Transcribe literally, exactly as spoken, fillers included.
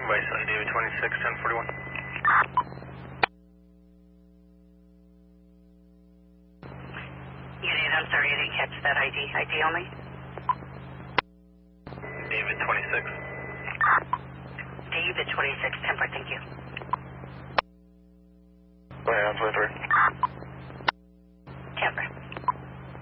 Bison, David twenty-six, ten forty-one. Unit, I'm sorry, I didn't catch that I D. I D only? David twenty-six. David twenty-six, ten four, thank you. Go ahead, on twenty-three.